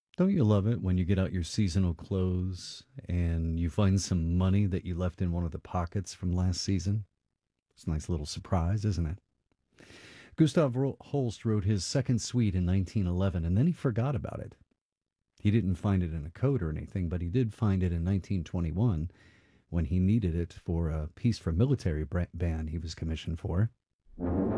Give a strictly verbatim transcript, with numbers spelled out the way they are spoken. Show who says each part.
Speaker 1: Don't you love it when you get out your seasonal clothes and you find some money that you left in one of the pockets from last season? It's a nice little surprise, isn't it? Gustav Holst wrote his second suite in nineteen eleven, and then he forgot about it. He didn't find it in a code or anything, but he did find it in nineteen twenty-one when he needed it for a piece for a military band he was commissioned for.